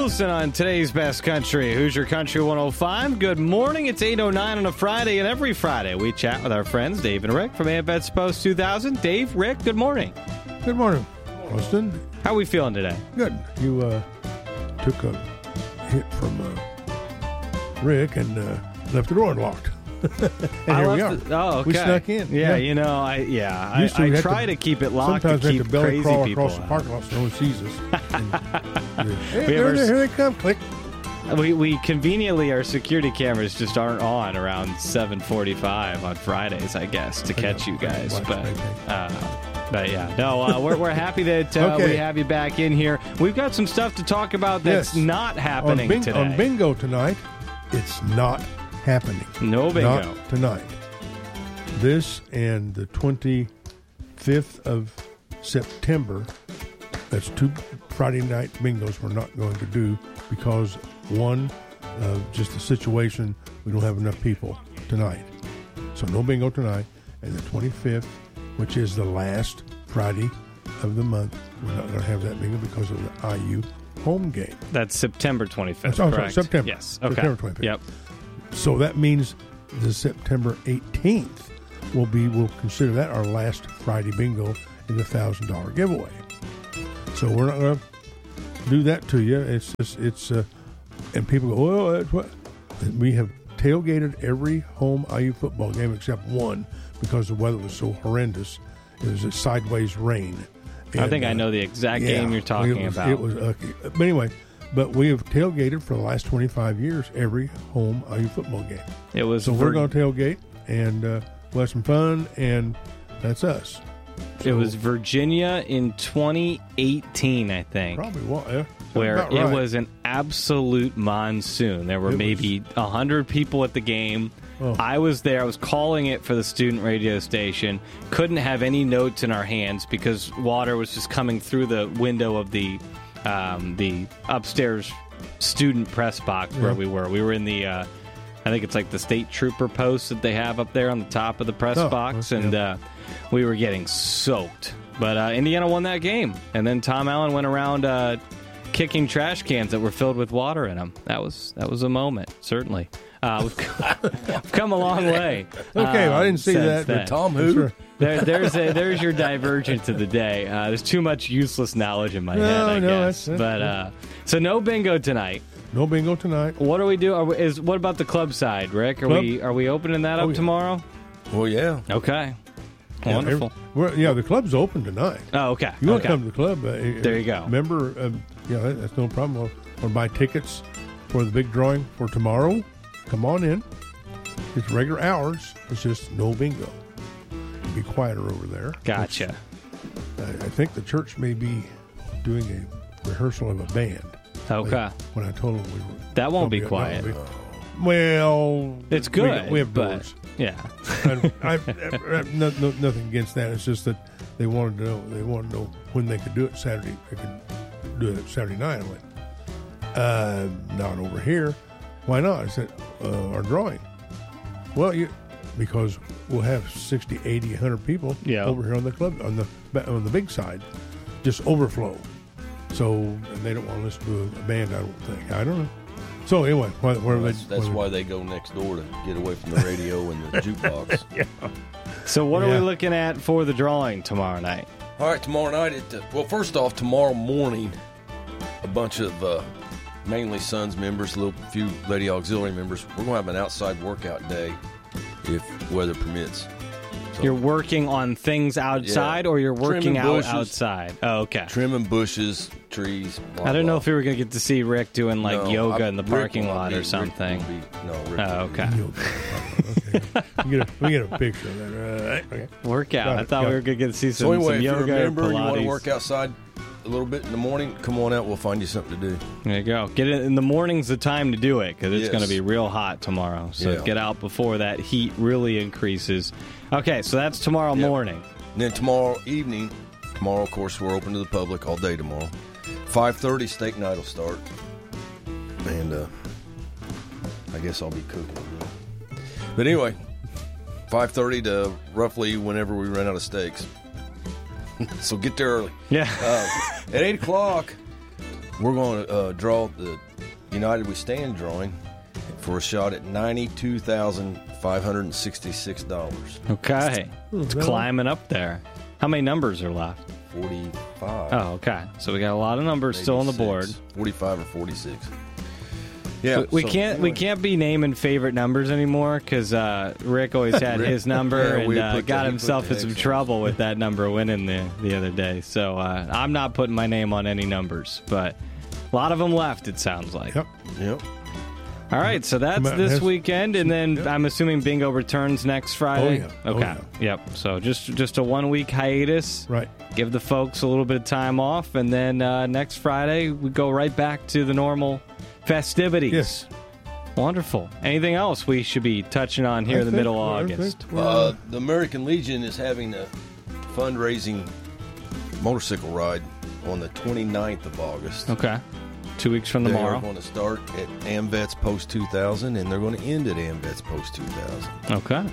Wilson on today's Best Country, Hoosier Country 105. Good morning. It's 8:09 on a Friday, and every Friday we chat with our friends Dave and Rick from AFS Post 2000. Dave, Rick, good morning. Good morning, Austin. How are we feeling today? Good. You took a hit from Rick and left the door unlocked. And here we are. Okay. We snuck in. Yeah, you know, I try to keep it locked to sometimes keep have to belly crazy crawl people across the parking lot so no one sees us. Hey, here they come. Click. We conveniently, our security cameras just aren't on around 7:45 on Fridays, I guess, to catch you guys. But yeah, no, we're happy that we have you back in here. We've got some stuff to talk about that's not happening today. On bingo tonight, it's not happening. No bingo. Not tonight. This and the 25th of September, that's 2 Friday night bingos we're not going to do because, one, just the situation, we don't have enough people tonight. So no bingo tonight. And the 25th, which is the last Friday of the month, we're not going to have that bingo because of the IU home game. That's September 25th, sorry, correct? September. Yes, okay. September 25th. Yep. So that means the September 18th we'll consider that our last Friday bingo in the $1,000 giveaway. So we're not going to do that to you. It's and people go, well, that's what we have tailgated every home IU football game except one because the weather was so horrendous. It was a sideways rain. And, I think I know the exact game you're talking about. It was but anyway. But we have tailgated for the last 25 years every home IU football game. It was so we're going to tailgate and we'll have some fun, and that's us. It was Virginia in 2018, I think. Probably was, yeah. Where right. It was an absolute monsoon. There were maybe 100 people at the game. Oh. I was there. I was calling it for the student radio station. Couldn't have any notes in our hands because water was just coming through the window of the upstairs student press box where we were. We were in the, I think it's like the state trooper post that they have up there on the top of the press box, and we were getting soaked. But Indiana won that game, and then Tom Allen went around kicking trash cans that were filled with water in them. That was a moment, certainly. We've come a long way. Okay, well, I didn't see that. Then. Tom who? There's your divergence of the day. There's too much useless knowledge in my head, I guess. But so no bingo tonight. No bingo tonight. What do we do? What about the club side, Rick? Are we opening that up tomorrow? Well, yeah. Okay. Wonderful. The club's open tonight. Oh, okay. You want to come to the club? There you go. Remember, that's no problem. Want to buy tickets for the big drawing for tomorrow? Come on in. It's regular hours. It's just no bingo. Be quieter over there. Gotcha. I think the church may be doing a rehearsal of a band. Okay. When I told them we were... That won't be quiet. Well... It's good. We have doors. Yeah. Nothing against that. It's just that they wanted to know. They wanted to know when they could do it Saturday. They could do it Saturday night. I went, not over here. Why not? I said, our drawing. Well, because we'll have 60, 80, 100 people over here on the club, on the big side, just overflow. So, and they don't want to listen to a band, I don't think. I don't know. So anyway, that's why they go next door to get away from the radio and the jukebox. Yeah. So what are we looking at for the drawing tomorrow night? All right, tomorrow night, first off, tomorrow morning, a bunch of mainly Sons members, a few Lady Auxiliary members, we're going to have an outside workout day if weather permits. So, you're working on things outside, or you're working outside? Oh, okay. Trimming bushes, trees. Blah, I don't know if we were going to get to see Rick doing yoga in the parking lot or something. Rick okay. We get a picture of that. Right? Okay. Workout. I thought we were going to get to see some yoga. If you remember, Pilates. you want to work outside a little bit in the morning, come on out. We'll find you something to do. There you go. Get it in the morning's the time to do it because it's going to be real hot tomorrow. So get out before that heat really increases. Okay, so that's tomorrow morning. And then tomorrow evening, of course, we're open to the public all day tomorrow. 5:30 steak night will start. And I guess I'll be cooking. But anyway, 5:30 to roughly whenever we run out of steaks. So get there early. Yeah. At 8 o'clock, we're going to draw the United We Stand drawing for a shot at $92,566. Okay. It's climbing up there. How many numbers are left? 45. Oh, okay. So we got a lot of numbers still on the board. 45 or 46. Yeah, we can't be naming favorite numbers anymore because Rick always had his number and got himself in some trouble with that number winning the other day. So I'm not putting my name on any numbers, but a lot of them left, it sounds like. Yep. All right, so that's this weekend, and then I'm assuming Bingo returns next Friday. Oh, yeah. Okay. Yep. So just a 1 week hiatus. Right. Give the folks a little bit of time off, and then next Friday we go right back to the normal festivities. Yes. Wonderful. Anything else we should be touching on here in the middle of August? The American Legion is having a fundraising motorcycle ride on the 29th of August. Okay. 2 weeks from tomorrow. They're going to start at AMVETS Post 2000, and they're going to end at AMVETS Post 2000. Okay.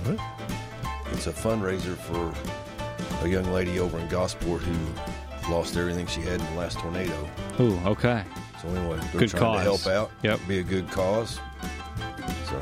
It's a fundraiser for a young lady over in Gosport who lost everything she had in the last tornado. Ooh, okay. So anyway, they're good trying cause. to help out. Yep. Be a good cause. So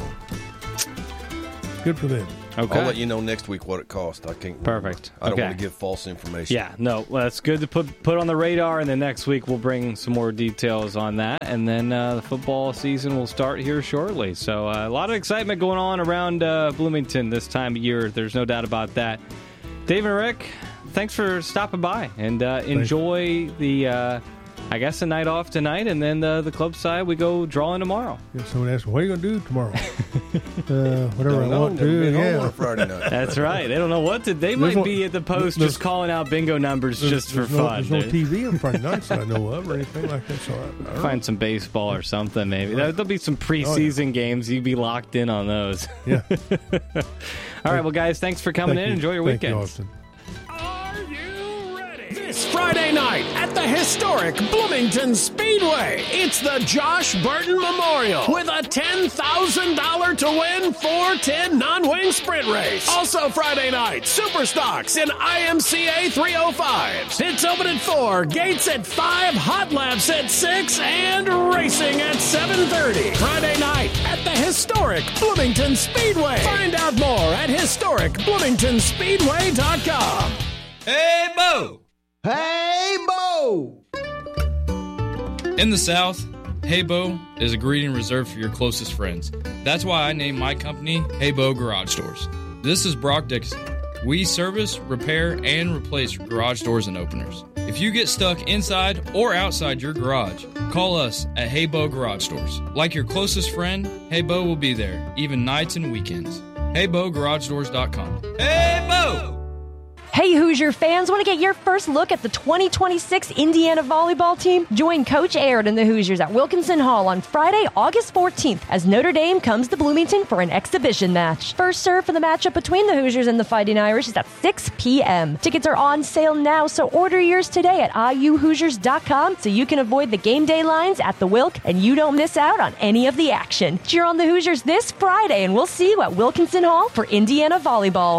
good for them. Okay. I'll let you know next week what it cost. I can't remember. Perfect. I don't Okay. want to give false information. Yeah, no, well, that's good to put on the radar, and then next week we'll bring some more details on that, and then the football season will start here shortly. So a lot of excitement going on around Bloomington this time of year. There's no doubt about that. Dave and Rick, thanks for stopping by, and enjoy the, I guess, the night off tonight, and then the club side, we go drawing tomorrow. Yeah, someone asked me, what are you going to do tomorrow? Whatever I Don't want know. Never to. been home Yeah. on a Friday night. That's right. They don't know what to. They might be at the post just calling out bingo numbers just for fun. There's no TV on Friday nights that I know of or anything like that. So I don't know. Find some baseball or something, maybe. There'll be some preseason games. You'd be locked in on those. Yeah. All right, well, guys, thanks for coming in. Enjoy your Thank weekend. you, Austin. Are you ready? This Friday night at the historic Bloomington Speedway, it's the Josh Burton Memorial with a $10,000 to win 410 non-wing sprint race. Also Friday night, Super Stocks in IMCA 305s. It's open at 4, gates at 5, hot laps at 6, and racing at 7:30. Friday night at the historic Bloomington Speedway. Find out more at historicbloomingtonspeedway.com. Hey, Bo! Hey, Bo! In the South, Hey Bo is a greeting reserved for your closest friends. That's why I named my company Hey Bo Garage Doors. This is Brock Dixon. We service, repair, and replace garage doors and openers. If you get stuck inside or outside your garage, call us at Hey Bo Garage Doors. Like your closest friend, Hey Bo will be there, even nights and weekends. HeyBoGarageDoors.com. Hey Bo! Hey Hoosier fans, want to get your first look at the 2026 Indiana volleyball team? Join Coach Aird and the Hoosiers at Wilkinson Hall on Friday, August 14th as Notre Dame comes to Bloomington for an exhibition match. First serve for the matchup between the Hoosiers and the Fighting Irish is at 6 p.m. Tickets are on sale now, so order yours today at IUHoosiers.com so you can avoid the game day lines at the Wilk and you don't miss out on any of the action. Cheer on the Hoosiers this Friday, and we'll see you at Wilkinson Hall for Indiana volleyball.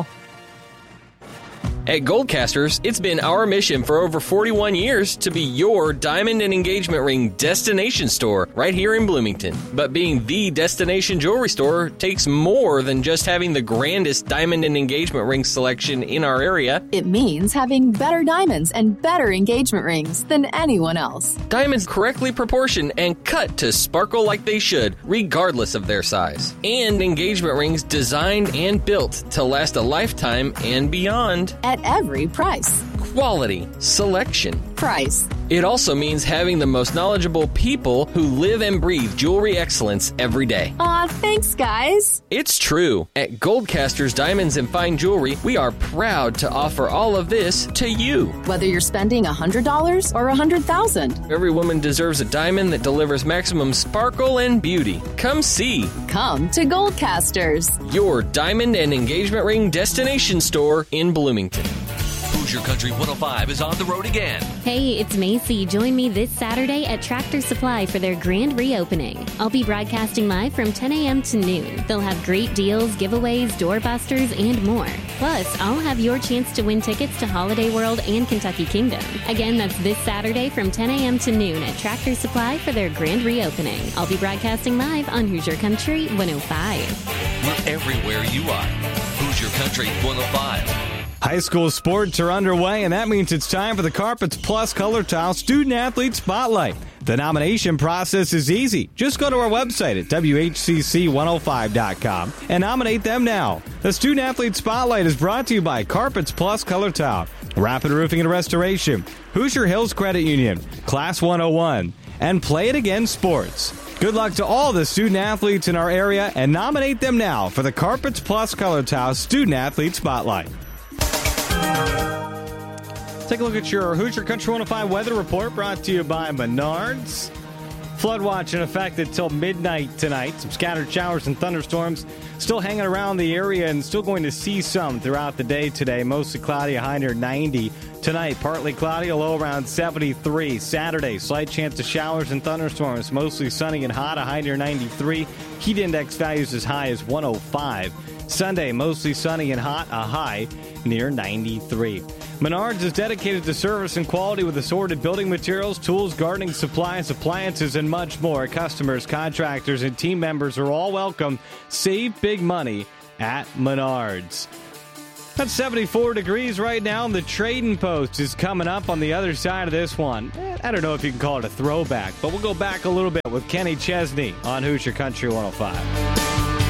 At Goldcasters, it's been our mission for over 41 years to be your diamond and engagement ring destination store right here in Bloomington. But being the destination jewelry store takes more than just having the grandest diamond and engagement ring selection in our area. It means having better diamonds and better engagement rings than anyone else. Diamonds correctly proportioned and cut to sparkle like they should, regardless of their size. And engagement rings designed and built to last a lifetime and beyond. At every price. Quality, selection, price. It also means having the most knowledgeable people who live and breathe jewelry excellence every day. Aw, thanks, guys. It's true. At Goldcasters Diamonds and Fine Jewelry, we are proud to offer all of this to you. Whether you're spending $100 or $100,000. Every woman deserves a diamond that delivers maximum sparkle and beauty. Come see. Come to Goldcasters. Your diamond and engagement ring destination store in Bloomington. Hoosier Country 105 is on the road again. Hey, it's Macy. Join me this Saturday at Tractor Supply for their grand reopening. I'll be broadcasting live from 10 a.m. to noon. They'll have great deals, giveaways, doorbusters, and more. Plus, I'll have your chance to win tickets to Holiday World and Kentucky Kingdom. Again, that's this Saturday from 10 a.m. to noon at Tractor Supply for their grand reopening. I'll be broadcasting live on Hoosier Country 105. We're everywhere you are. Hoosier Country 105. High school sports are underway, and that means it's time for the Carpets Plus Color Tile Student Athlete Spotlight. The nomination process is easy. Just go to our website at WHCC105.com and nominate them now. The Student Athlete Spotlight is brought to you by Carpets Plus Color Tile, Rapid Roofing and Restoration, Hoosier Hills Credit Union, Class 101, and Play It Again Sports. Good luck to all the student athletes in our area, and nominate them now for the Carpets Plus Color Tile Student Athlete Spotlight. Take a look at your Hoosier Country 105 weather report, brought to you by Menards. Flood watch in effect until midnight tonight. Some scattered showers and thunderstorms still hanging around the area, and still going to see some throughout the day today. Mostly cloudy, a high near 90. Tonight, partly cloudy, a low around 73. Saturday, slight chance of showers and thunderstorms. Mostly sunny and hot, a high near 93. Heat index values as high as 105. Sunday, mostly sunny and hot, a high near 93. Menards is dedicated to service and quality with assorted building materials, tools, gardening supplies, appliances, and much more. Customers, contractors, and team members are all welcome. Save big money at Menards. That's 74 degrees right now, and the Trading Post is coming up on the other side of this one. I don't know if you can call it a throwback, but we'll go back a little bit with Kenny Chesney on Hoosier Country 105.